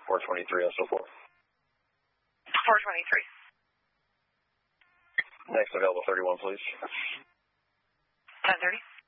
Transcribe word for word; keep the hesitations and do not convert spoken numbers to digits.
four twenty-three and so forth. four twenty-three. Next available thirty-one, please. ten thirty.